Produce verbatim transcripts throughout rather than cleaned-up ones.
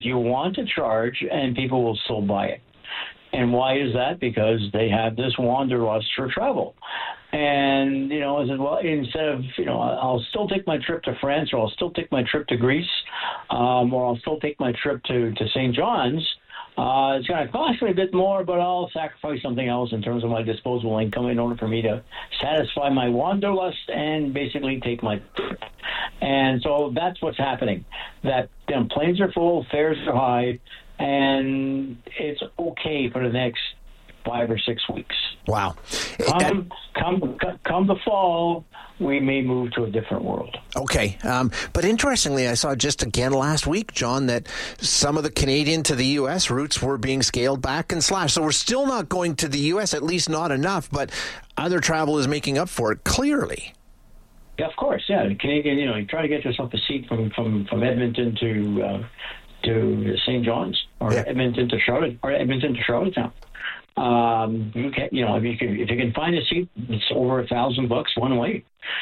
you want to charge, and people will still buy it. And why is that? Because they have this wanderlust for travel. And, you know, I said, well, instead of, you know, I'll still take my trip to France, or I'll still take my trip to Greece, um, or I'll still take my trip to, to Saint John's. Uh, it's going to cost me a bit more, but I'll sacrifice something else in terms of my disposable income in order for me to satisfy my wanderlust and basically take my trip. And so that's what's happening. That you know, planes are full, fares are high, and it's okay for the next five or six weeks. Wow. Come, come, come the fall, we may move to a different world. Okay. Um, but interestingly, I saw just again last week, John, that some of the Canadian to the U S routes were being scaled back and slashed. So we're still not going to the U S, at least not enough, but other travel is making up for it, clearly. Yeah, of course. Yeah. The Canadian, you know, you try to get yourself a seat from, from, from Edmonton to uh, to Saint John's, or yeah. Edmonton to Charlotte, or Edmonton to Charlottetown. Um, you can, you know, if you can, if you can find a seat, it's over a thousand bucks one way.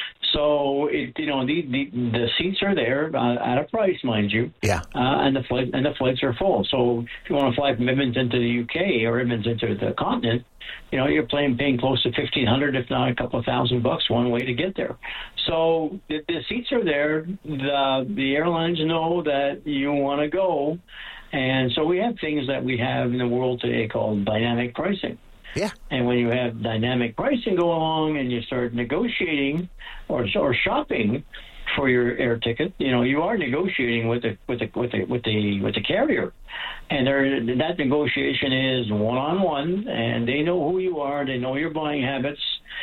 So it, you know, the the, the seats are there uh, at a price, mind you. Yeah. Uh, and the flight and the flights are full. So if you want to fly from Edmonton to the U K or Edmonton to the continent, you know, you're paying paying close to fifteen hundred, if not a couple of thousand bucks one way to get there. So the, the seats are there. The the airlines know that you want to go. And so we have things that we have in the world today called dynamic pricing. Yeah. And when you have dynamic pricing go along and you start negotiating or or shopping for your air ticket, you know, you are negotiating with the with the with the with the with the carrier. And there that negotiation is one on one, and they know who you are, they know your buying habits,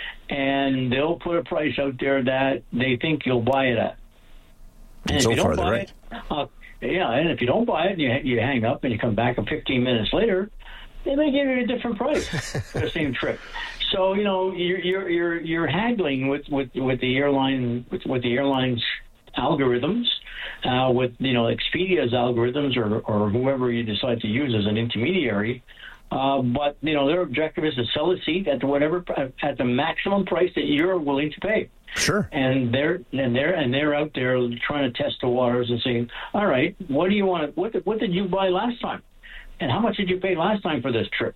and they'll put a price out there that they think you'll buy it at. And, and so if you far, don't buy right. it, uh, yeah, and if you don't buy it, and you you hang up and you come back fifteen minutes later, they may give you a different price for the same trip. So you know you're you're you're, you're haggling with, with, with the airline with, with the airline's algorithms, uh, with you know Expedia's algorithms, or or whoever you decide to use as an intermediary. Uh, but you know their objective is to sell a seat at the whatever at the maximum price that you're willing to pay. Sure. And they're and they're and they're out there trying to test the waters and saying, all right, what do you want? What what did you buy last time? And how much did you pay last time for this trip?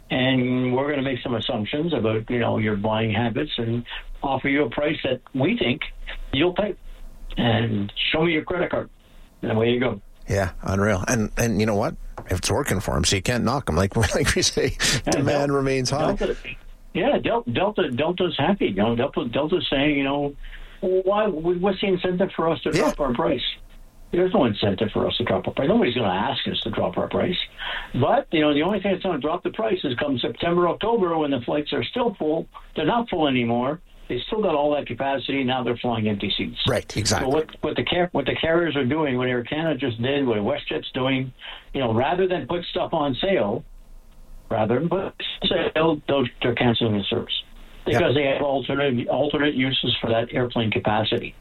And we're going to make some assumptions about, you know, your buying habits and offer you a price that we think you'll pay. And show me your credit card. And away you go. Yeah, unreal. And and you know what? If it's working for them, so you can't knock them. Like like we say, yeah, demand Del- remains high. Delta, yeah, Delta, Delta Delta's happy. You know, Delta Delta's saying, you know, why? What's the incentive for us to yeah. drop our price? There's no incentive for us to drop our price. Nobody's going to ask us to drop our price. But, you know, the only thing that's going to drop the price is come September, October, when the flights are still full. They're not full anymore. They still got all that capacity. Now they're flying empty seats. Right, exactly. So what, what, the car- what the carriers are doing, what Air Canada just did, what WestJet's doing, you know, rather than put stuff on sale, rather than put on sale, they're canceling the service. Because yep. they have alternate alternate uses for that airplane capacity.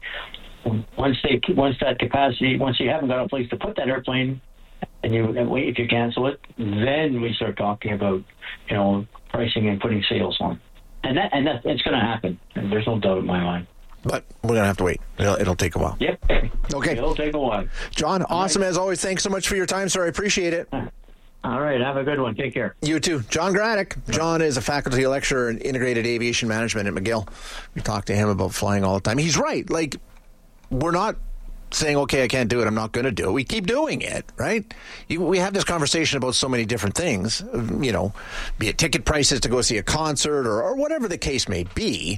Once they once that capacity, once you haven't got a place to put that airplane, and you if you cancel it, then we start talking about, you know, pricing and putting sales on, and that and that it's going to happen. And there's no doubt in my mind. But we're going to have to wait. It'll, it'll take a while. Yep. Okay. It'll take a while. John, awesome right. as always. Thanks so much for your time, sir. I appreciate it. All right. Have a good one. Take care. You too. John Graddick. John is a faculty lecturer in integrated aviation management at McGill. We talk to him about flying all the time. He's right. Like, we're not saying, okay, I can't do it, I'm not going to do it. We keep doing it, right? You, we have this conversation about so many different things, you know, be it ticket prices to go see a concert or, or whatever the case may be.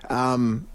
Um,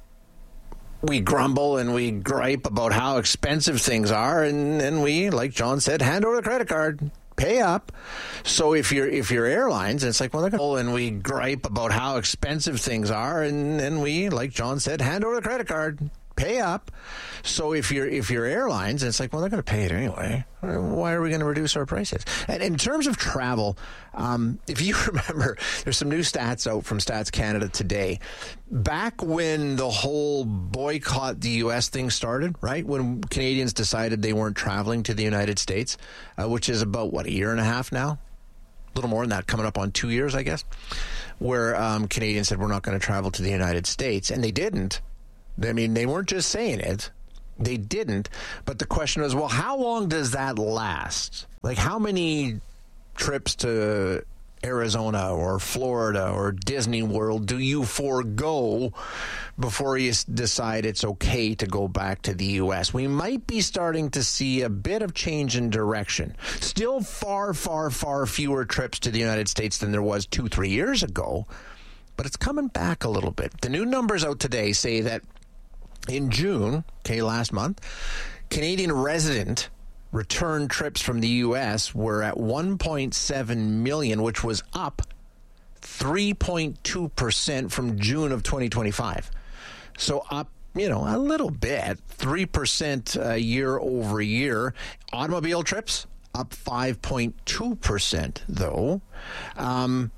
we grumble and we gripe about how expensive things are, and, and we, like John said, hand over the credit card. Pay up. So if you're if you're airlines, it's like, well, they're going to, and we gripe about how expensive things are, and, and we, like John said, hand over the credit card. Pay up. So if you're if you're airlines, it's like, well, they're going to pay it anyway. Why are we going to reduce our prices? And in terms of travel, um, if you remember, there's some new stats out from Stats Canada today. Back when the whole boycott the U S thing started, right, when Canadians decided they weren't traveling to the United States, uh, which is about, what, a year and a half now? A little more than that, coming up on two years, I guess, where um, Canadians said we're not going to travel to the United States, and they didn't. I mean, they weren't just saying it. They didn't. But the question was, well, how long does that last? Like, how many trips to Arizona or Florida or Disney World do you forego before you decide it's okay to go back to the U S? We might be starting to see a bit of change in direction. Still far, far, far fewer trips to the United States than there was two, three years ago, but it's coming back a little bit. The new numbers out today say that in June, okay, last month, Canadian resident return trips from the U S were at one point seven million, which was up three point two percent from June of twenty twenty-five. So up, you know, a little bit, three percent uh, year over year. Automobile trips up five point two percent, though. Um,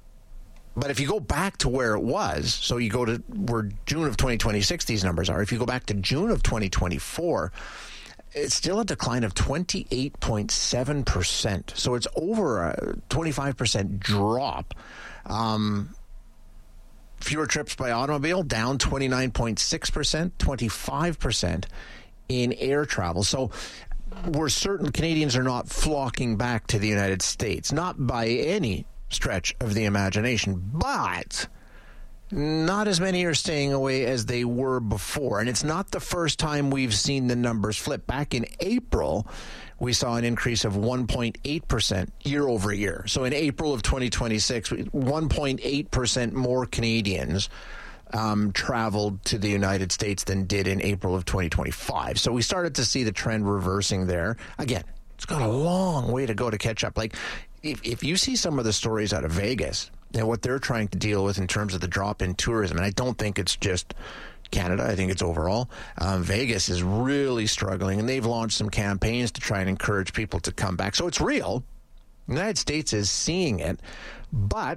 but if you go back to where it was, so you go to where June of twenty twenty-six these numbers are, if you go back to June of twenty twenty-four, it's still a decline of twenty-eight point seven percent. So it's over a twenty-five percent drop. Um, fewer trips by automobile, down twenty-nine point six percent, twenty-five percent in air travel. So we're certain Canadians are not flocking back to the United States, not by any stretch of the imagination, but not as many are staying away as they were before. And it's not the first time we've seen the numbers flip. Back in April, we saw an increase of one point eight percent year over year. So in April of twenty twenty-six, one point eight percent more Canadians um, traveled to the United States than did in April of twenty twenty-five. So we started to see the trend reversing there. Again, it's got a long way to go to catch up. Like, if, if you see some of the stories out of Vegas and what they're trying to deal with in terms of the drop in tourism, and I don't think it's just Canada, I think it's overall, um, Vegas is really struggling, and they've launched some campaigns to try and encourage people to come back. So it's real. The United States is seeing it, but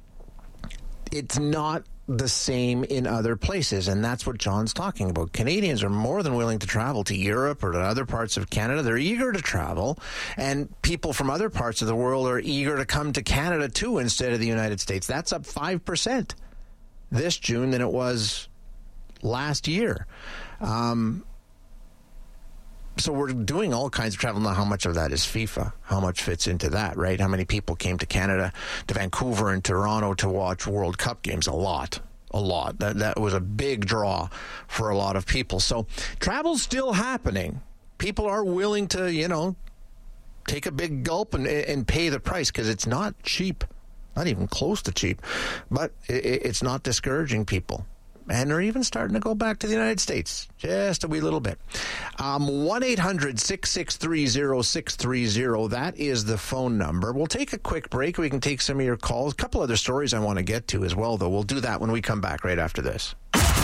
it's not the same in other places, and that's what John's talking about. Canadians are more than willing to travel to Europe or to other parts of Canada. They're eager to travel, and people from other parts of the world are eager to come to Canada too instead of the United States. That's up five percent this June than it was last year. Um, so we're doing all kinds of travel. Now, how much of that is FIFA? How much fits into that, right? How many people came to Canada, to Vancouver and Toronto to watch World Cup games? A lot. A lot. That, that was a big draw for a lot of people. So travel's still happening. People are willing to, you know, take a big gulp and, and pay the price because it's not cheap. Not even close to cheap. But it, it's not discouraging people. And they're even starting to go back to the United States. Just a wee little bit. Um, one eight hundred six six three zero six three zero. That is the phone number. We'll take a quick break. We can take some of your calls. A couple other stories I want to get to as well, though. We'll do that when we come back right after this.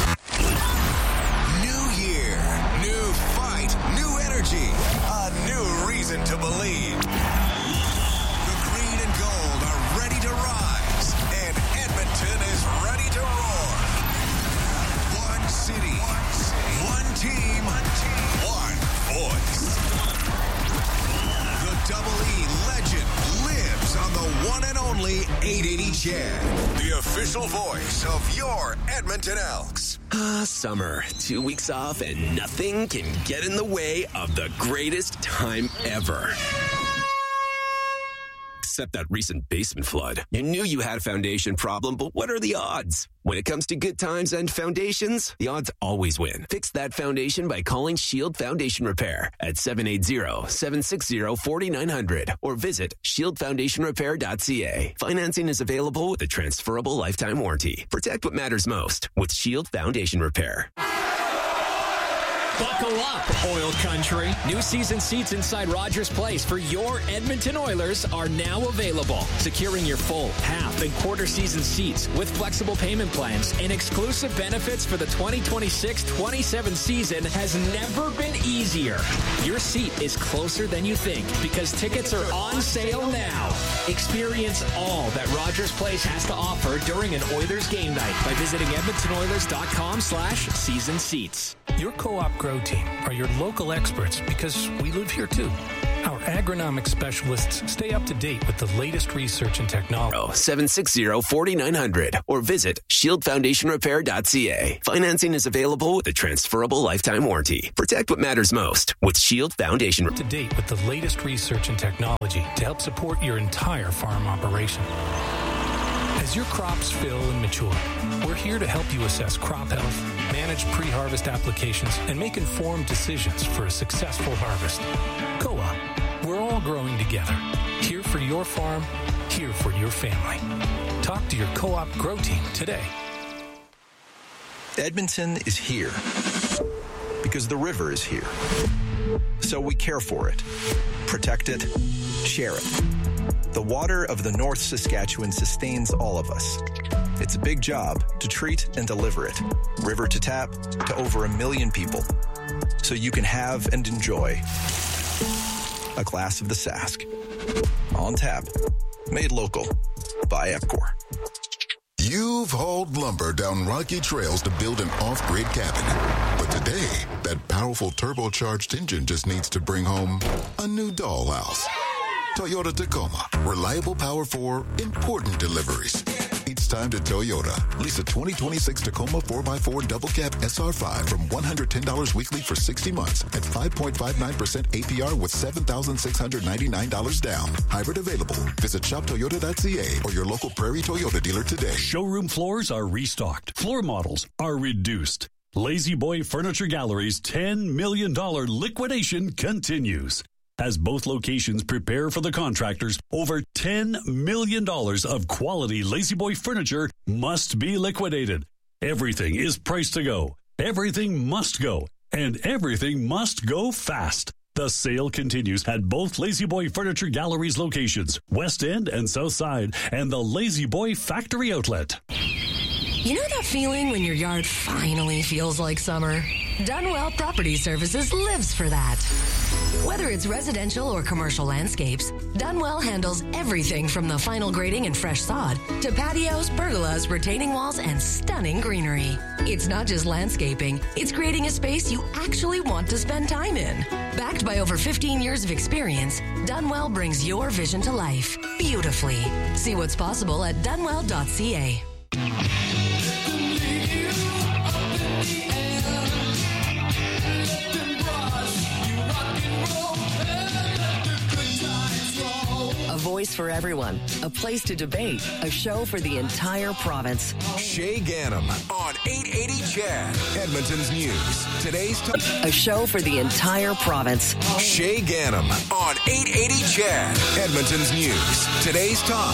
New year, new fight, new energy, a new reason to believe. The green and gold are ready to rise, and Edmonton is ready to roar. One city, one, city, one team, one, team, one voice. The Double E legend lives on the one and only eight eighty Chan, the official voice of your Edmonton Elks. Ah, summer. Two weeks off and nothing can get in the way of the greatest time ever. Except that recent basement flood. You knew you had a foundation problem, but what are the odds? When it comes to good times and foundations, the odds always win. Fix that foundation by calling Shield Foundation Repair at seven eight zero, seven six zero, four nine zero zero or visit shield foundation repair dot c a. Financing is available with a transferable lifetime warranty. Protect what matters most with Shield Foundation Repair. Buckle up, Oil Country. New season seats inside Rogers Place for your Edmonton Oilers are now available. Securing your full, half, and quarter season seats with flexible payment plans and exclusive benefits for the twenty twenty-six twenty-seven season has never been easier. Your seat is closer than you think because tickets are on sale now. Experience all that Rogers Place has to offer during an Oilers game night by visiting edmonton oilers dot com slash season seats. Your Co-op Grow team are your local experts because we live here too. Our agronomic specialists stay up to date with the latest research and technology. seven six zero, four nine zero zero or visit shield foundation repair dot c a. Financing is available with a transferable lifetime warranty. Protect what matters most with Shield Foundation. Up to date with the latest research and technology to help support your entire farm operation. As your crops fill and mature, we're here to help you assess crop health, manage pre-harvest applications, and make informed decisions for a successful harvest. C O O, we're all growing together. Here for your farm, here for your family. Talk to your Co-op Grow Team today. Edmonton is here because the river is here. So we care for it, protect it, share it. The water of the North Saskatchewan sustains all of us. It's a big job to treat and deliver it, river to tap, to over a million people, so you can have and enjoy a glass of the Sask. On tap, made local by Epcor. You've hauled lumber down rocky trails to build an off-grid cabin. But today, that powerful turbocharged engine just needs to bring home a new dollhouse. Toyota Tacoma. Reliable power for important deliveries. It's time to Toyota. Lease a twenty twenty-six Tacoma four by four double cab S R five from one hundred ten dollars weekly for sixty months at five point five nine percent A P R with seven thousand six hundred ninety-nine dollars down. Hybrid available. Visit shop toyota dot c a or your local Prairie Toyota dealer today. Showroom floors are restocked. Floor models are reduced. Lazy Boy Furniture Gallery's ten million dollars liquidation continues. As both locations prepare for the contractors, over ten million dollars of quality Lazy Boy furniture must be liquidated. Everything is priced to go. Everything must go. And everything must go fast. The sale continues at both Lazy Boy Furniture Gallery's locations, West End and South Side, and the Lazy Boy Factory Outlet. You know that feeling when your yard finally feels like summer? Dunwell Property Services lives for that. Whether it's residential or commercial landscapes, Dunwell handles everything from the final grading and fresh sod to patios, pergolas, retaining walls, and stunning greenery. It's not just landscaping, it's creating a space you actually want to spend time in. Backed by over fifteen years of experience, Dunwell brings your vision to life beautifully. See what's possible at dunwell dot c a. A voice for everyone, a place to debate, a show for the entire province. Shay Ganem on eight eighty C H A D, Edmonton's news. Today's talk. A show for the entire province. Shay Ganem on eight eighty C H A D, Edmonton's news. Today's talk.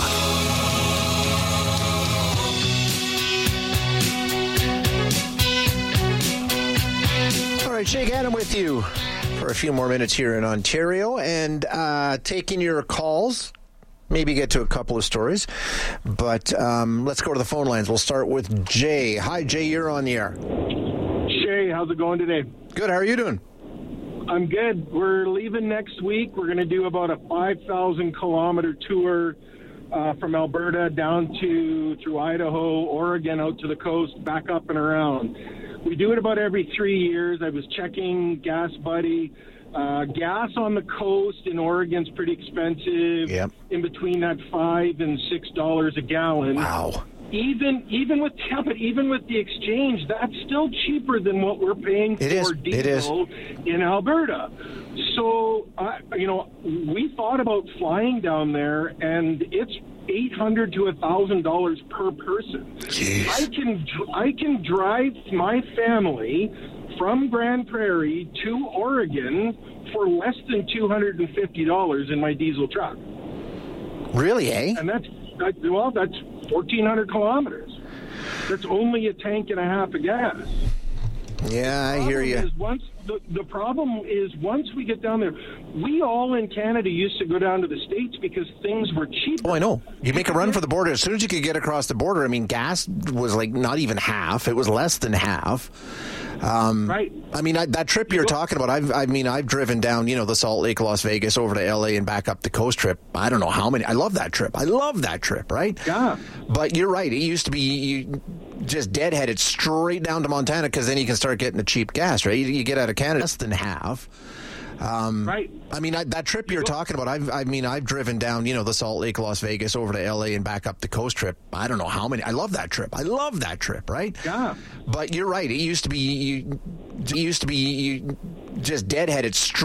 All right, Shay Ganem with you for a few more minutes here in Ontario and uh, taking your calls. Maybe get to a couple of stories, but um, let's go to the phone lines. We'll start with Jay. Hi, Jay, you're on the air. Shay, how's it going today? Good, how are you doing? I'm good. We're leaving next week. We're going to do about a five thousand kilometer tour uh, from Alberta down to through Idaho, Oregon, out to the coast, back up and around. We do it about every three years. I was checking Gas Buddy. Uh, gas on the coast in Oregon's pretty expensive. Yep. In between that five and six dollars a gallon. Wow. Even even with yeah, but even with the exchange, that's still cheaper than what we're paying it for is. diesel in Alberta. So uh, you know, we thought about flying down there, and it's eight hundred to a thousand dollars per person. Jeez. I can I can drive my family from Grand Prairie to Oregon for less than two hundred and fifty dollars in my diesel truck. Really, eh? And that's that, well, that's fourteen hundred kilometers. That's only a tank and a half of gas. Yeah, I hear you. Is once the, the problem is once we get down there, we all in Canada used to go down to the States because things were cheap. Oh, I know. You make a run for the border. As soon as you could get across the border, I mean, gas was like not even half. It was less than half. Um, right. I mean, I, that trip you're talking about, I've, I mean, I've driven down, you know, the Salt Lake, Las Vegas, over to L A and back up the coast trip. I don't know how many. I love that trip. I love that trip, right? Yeah. But you're right. It used to be you just deadheaded straight down to Montana because then you can start getting the cheap gas, right? You, you get out of Canada less than half. Um, right. I mean, I, that trip you're talking about, I've, I mean, I've driven down, you know, the Salt Lake, Las Vegas, over to L A and back up the coast trip. I don't know how many. I love that trip. I love that trip, right? Yeah. But you're right. It used to be, you, it used to be you, just deadheaded straight